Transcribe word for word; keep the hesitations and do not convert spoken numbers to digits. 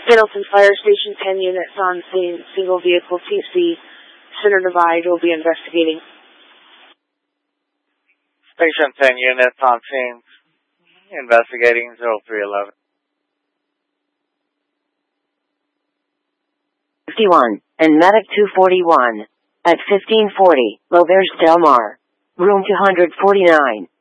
Pendleton Fire Station, ten units on scene, single vehicle T C, Center Divide will be investigating. Station ten units on scene, investigating zero three eleven. fifty-one, and Medic two forty-one, at fifteen forty, L'Auberge Del Mar, room two forty-nine.